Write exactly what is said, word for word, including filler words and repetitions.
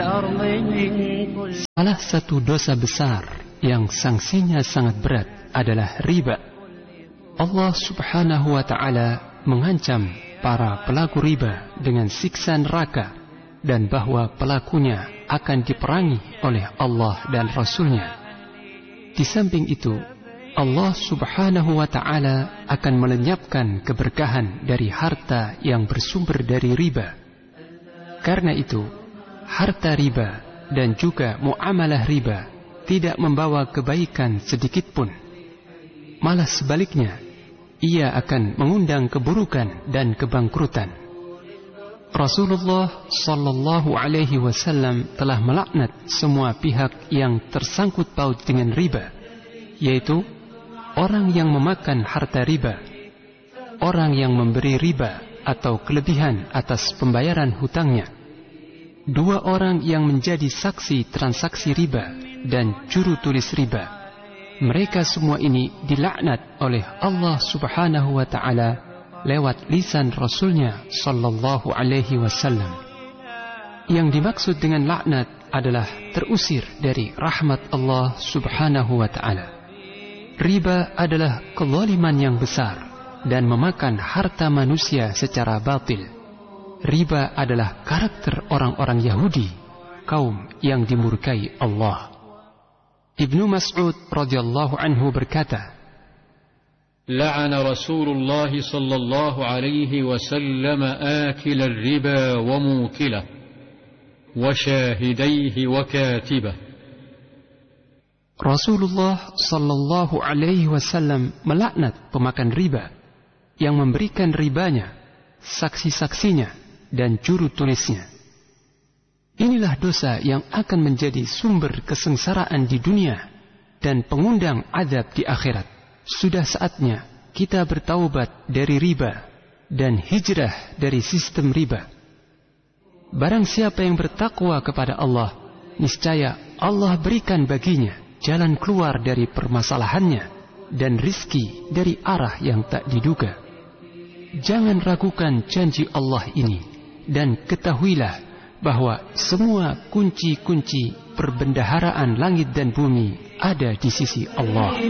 Salah satu dosa besar yang sanksinya sangat berat adalah riba. Allah Subhanahu wa ta'ala mengancam para pelaku riba dengan siksa neraka dan bahwa pelakunya akan diperangi oleh Allah dan Rasul-Nya. Di samping itu, Allah Subhanahu wa ta'ala akan melenyapkan keberkahan dari harta yang bersumber dari riba. Karena itu, harta riba dan juga muamalah riba tidak membawa kebaikan sedikit pun. Malah sebaliknya, ia akan mengundang keburukan dan kebangkrutan. Rasulullah sallallahu alaihi wasallam telah melaknat semua pihak yang tersangkut paut dengan riba, yaitu orang yang memakan harta riba, orang yang memberi riba atau kelebihan atas pembayaran hutangnya, dua orang yang menjadi saksi transaksi riba, dan juru tulis riba. Mereka semua ini dilaknat oleh Allah Subhanahu wa ta'ala lewat lisan Rasulnya sallallahu alaihi wasallam. Yang dimaksud dengan laknat adalah terusir dari rahmat Allah Subhanahu wa ta'ala. Riba adalah kezaliman yang besar dan memakan harta manusia secara batil. Riba adalah karakter orang-orang Yahudi, kaum yang dimurkai Allah. Ibnu Mas'ud radhiyallahu anhu berkata, لعن رسول الله صلى الله عليه وسلم آكل الربا وموكله وشاهديه وكاتبه. Rasulullah sallallahu alaihi wasallam melaknat pemakan riba, yang memberikan ribanya, saksi-saksinya, dan juru tulisnya. Inilah dosa yang akan menjadi sumber kesengsaraan di dunia dan pengundang azab di akhirat. Sudah saatnya kita bertaubat dari riba dan hijrah dari sistem riba. Barang siapa yang bertakwa kepada Allah, niscaya Allah berikan baginya jalan keluar dari permasalahannya dan rizki dari arah yang tak diduga. Jangan ragukan janji Allah ini, dan ketahuilah bahwa semua kunci-kunci perbendaharaan langit dan bumi ada di sisi Allah.